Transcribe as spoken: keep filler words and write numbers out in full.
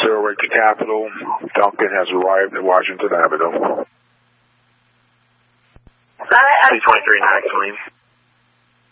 Zero eight to Capital. Duncan has arrived at Washington Avenue. C twenty-three, Maximum.